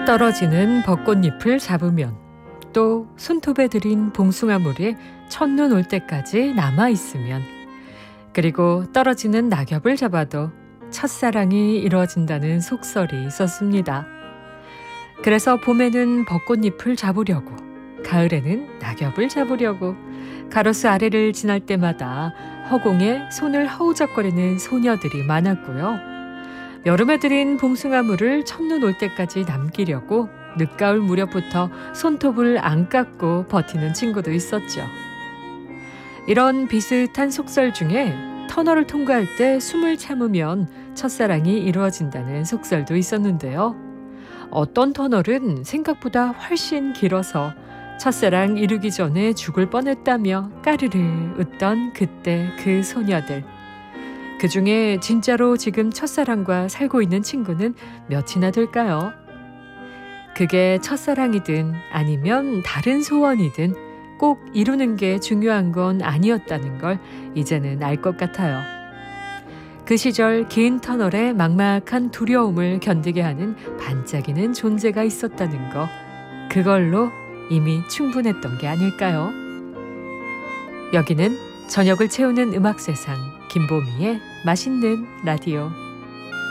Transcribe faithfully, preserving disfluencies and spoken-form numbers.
떨어지는 벚꽃잎을 잡으면, 또 손톱에 들인 봉숭아물이 첫눈 올 때까지 남아있으면, 그리고 떨어지는 낙엽을 잡아도 첫사랑이 이루어진다는 속설이 있었습니다. 그래서 봄에는 벚꽃잎을 잡으려고, 가을에는 낙엽을 잡으려고 가로수 아래를 지날 때마다 허공에 손을 허우적거리는 소녀들이 많았고요. 여름에 들인 봉숭아물을 첫눈 올 때까지 남기려고 늦가을 무렵부터 손톱을 안 깎고 버티는 친구도 있었죠. 이런 비슷한 속설 중에 터널을 통과할 때 숨을 참으면 첫사랑이 이루어진다는 속설도 있었는데요. 어떤 터널은 생각보다 훨씬 길어서 첫사랑 이루기 전에 죽을 뻔했다며 까르르 웃던 그때 그 소녀들. 그중에 진짜로 지금 첫사랑과 살고 있는 친구는 몇이나 될까요? 그게 첫사랑이든 아니면 다른 소원이든 꼭 이루는 게 중요한 건 아니었다는 걸 이제는 알 것 같아요. 그 시절 긴 터널에 막막한 두려움을 견디게 하는 반짝이는 존재가 있었다는 거, 그걸로 이미 충분했던 게 아닐까요? 여기는 저녁을 채우는 음악 세상, 김보미의 맛있는 라디오.